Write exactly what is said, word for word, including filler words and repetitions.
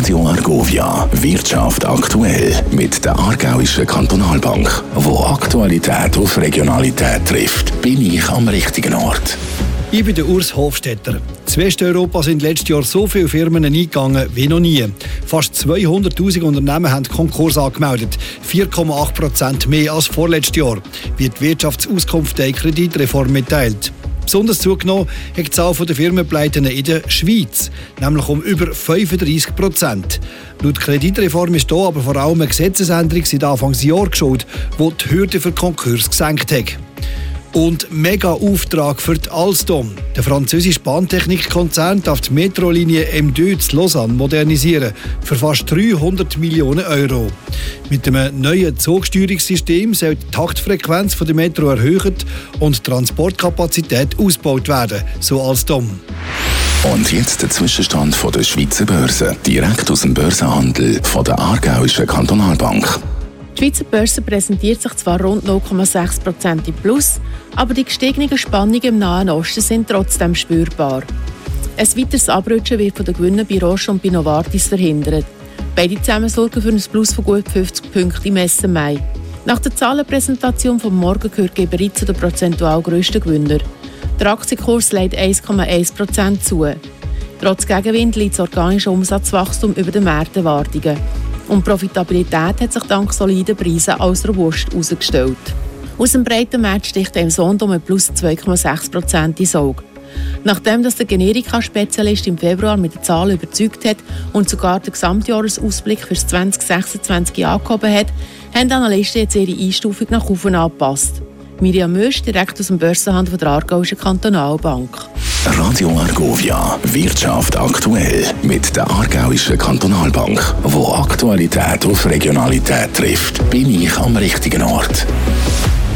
Radio Argovia, Wirtschaft aktuell mit der Aargauischen Kantonalbank. Wo Aktualität auf Regionalität trifft, bin ich am richtigen Ort. Ich bin der Urs Hofstetter. In Westeuropa sind letztes Jahr so viele Firmen eingegangen wie noch nie. Fast zweihunderttausend Unternehmen haben Konkurs angemeldet. vier Komma acht Prozent mehr als vorletztes Jahr, wie die Wirtschaftsauskunft der Kreditreform mitteilt. Besonders zugenommen hat die Zahl der Firmenpleiten in der Schweiz, nämlich um über fünfunddreissig Prozent. Laut Kreditreform ist hier aber vor allem eine Gesetzesänderung seit Anfangsjahr geschaut, die die Hürde für Konkurs gesenkt hat. Und Mega-Auftrag für die Alstom. Der französische Bahntechnikkonzern darf die Metrolinie M zwei zu Lausanne modernisieren für fast dreihundert Millionen Euro. Mit einem neuen Zugsteuerungssystem soll die Taktfrequenz der Metro erhöht und die Transportkapazität ausgebaut werden, so Alstom. Und jetzt der Zwischenstand von der Schweizer Börse, direkt aus dem Börsenhandel von der Aargauischen Kantonalbank. Die Schweizer Börse präsentiert sich zwar rund null Komma sechs Prozent im Plus, aber die gestiegenen Spannungen im Nahen Osten sind trotzdem spürbar. Ein weiteres Abrutschen wird von den Gewinnen bei Roche und bei Novartis verhindert. Beide zusammen sorgen für ein Plus von gut fünfzig Punkten im S M I. Nach der Zahlenpräsentation vom Morgen gehört Geberit zu den prozentual grössten Gewinnern. Der Aktienkurs legt eins Komma eins Prozent zu. Trotz Gegenwind liegt das organische Umsatzwachstum über den Markterwartungen. Und die Profitabilität hat sich dank soliden Preisen als robust herausgestellt. Aus dem breiten Markt sticht im Sondom mit plus zwei Komma sechs Prozent ins Auge. Nachdem das der Generika-Spezialist im Februar mit den Zahlen überzeugt hat und sogar den Gesamtjahresausblick für zwanzig sechsundzwanzig angehoben hat, haben die Analysten jetzt ihre Einstufung nach oben angepasst. Miriam Mösch, direkt aus dem Börsenhandel der Aargauischen Kantonalbank. Radio Argovia, Wirtschaft aktuell mit der Aargauischen Kantonalbank. Wo Aktualität auf Regionalität trifft, bin ich am richtigen Ort.